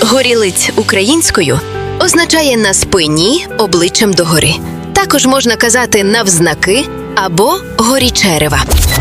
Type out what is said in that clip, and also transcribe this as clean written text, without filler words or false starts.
Горілиць українською означає на спині обличчям догори. Також можна казати навзнаки або горі черева.